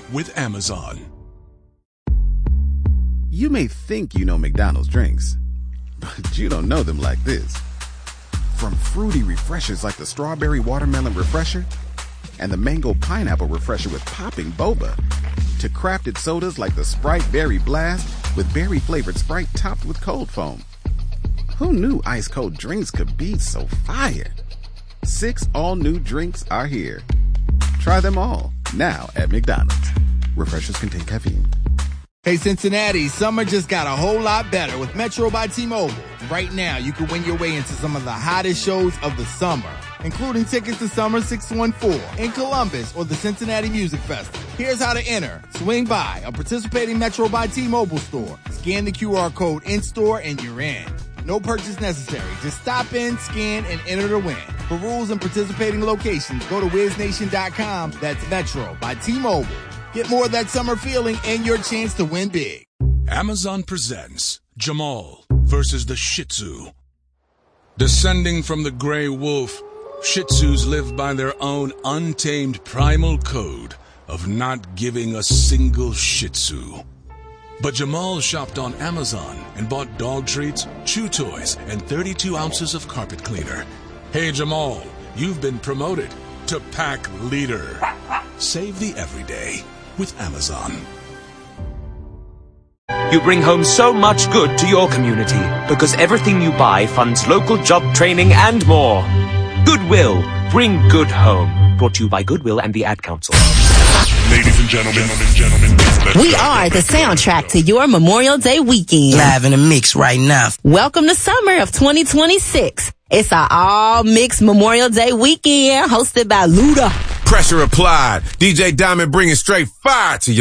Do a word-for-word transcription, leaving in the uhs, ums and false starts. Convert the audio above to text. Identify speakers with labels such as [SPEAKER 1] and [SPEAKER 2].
[SPEAKER 1] with Amazon.
[SPEAKER 2] You may think you know McDonald's drinks, but you don't know them like this. From fruity refreshers like the Strawberry Watermelon Refresher and the Mango Pineapple Refresher with popping boba, to crafted sodas like the Sprite Berry Blast with berry-flavored Sprite topped with cold foam. Who knew ice-cold drinks could be so fire? Six all-new drinks are here. Try them all, now at McDonald's. Refreshers contain caffeine.
[SPEAKER 3] Hey, Cincinnati, summer just got a whole lot better with Metro by T-Mobile. Right now, you can win your way into some of the hottest shows of the summer, including tickets to Summer six one four in Columbus or the Cincinnati Music Festival. Here's how to enter. Swing by a participating Metro by T-Mobile store. Scan the Q R code in-store and you're in. No purchase necessary. Just stop in, scan, and enter to win. For rules and participating locations, go to wiz nation dot com. That's Metro by T-Mobile. Get more of that summer feeling and your chance to win big.
[SPEAKER 1] Amazon presents Jamal versus the Shih Tzu. Descending from the gray wolf, Shih Tzus live by their own untamed primal code of not giving a single Shih Tzu. But Jamal shopped on Amazon and bought dog treats, chew toys, and thirty-two ounces of carpet cleaner. Hey Jamal, you've been promoted to pack leader. Save the everyday with Amazon.
[SPEAKER 4] You bring home so much good to your community because everything you buy funds local job training and more. Goodwill, bring good home. Brought to you by Goodwill and the Ad Council.
[SPEAKER 5] Ladies and gentlemen, gentlemen,
[SPEAKER 6] we are the soundtrack to your Memorial Day weekend.
[SPEAKER 7] Live in the mix right now.
[SPEAKER 6] Welcome to summer of twenty twenty-six. It's our all-mix Memorial Day weekend hosted by Luda.
[SPEAKER 8] Pressure applied. D J Diamond bringing straight fire to you.